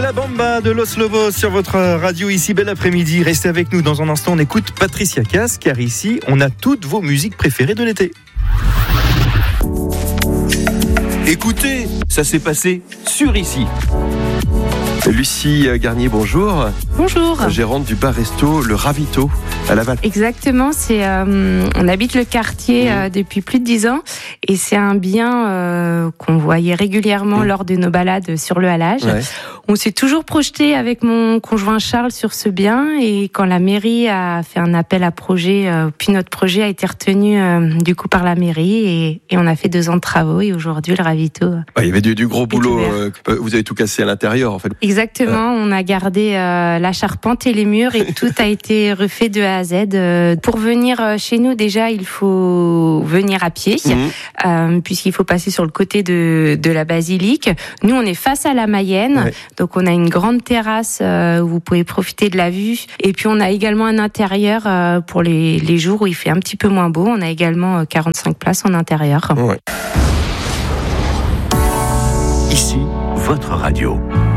La Bamba de Los Lobos sur votre radio ici. Bel après-midi. Restez avec nous. Dans un instant, on écoute Patricia Cass, car ici, on a toutes vos musiques préférées de l'été. Écoutez, ça s'est passé sur ici. Lucie Garnier, bonjour. Bonjour. Gérante du bar-resto Le Ravito à Laval. Exactement, on habite le quartier depuis plus de 10 ans et c'est un bien qu'on voyait régulièrement lors de nos balades sur le halage. Ouais. On s'est toujours projeté avec mon conjoint Charles sur ce bien et quand la mairie a fait un appel à projet, puis notre projet a été retenu du coup par la mairie et on a fait 2 ans de travaux et aujourd'hui le Ravito. Il y avait du gros boulot, vous avez tout cassé à l'intérieur en fait. Exactement, on a gardé la charpente et les murs et tout a été refait de A à Z. Pour venir chez nous, déjà, il faut venir à pied, puisqu'il faut passer sur le côté de la basilique. Nous, on est face à la Mayenne, donc on a une grande terrasse où vous pouvez profiter de la vue. Et puis, on a également un intérieur pour les jours où il fait un petit peu moins beau. On a également 45 places en intérieur. Ici, votre radio.